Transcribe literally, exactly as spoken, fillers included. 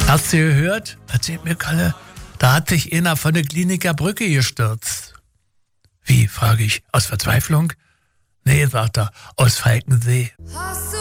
Hast du gehört? Erzählt mir Kalle. Da hat sich einer von der Kliniker Brücke gestürzt. Wie, frage ich, aus Verzweiflung? Nee, sagt er, aus Falkensee.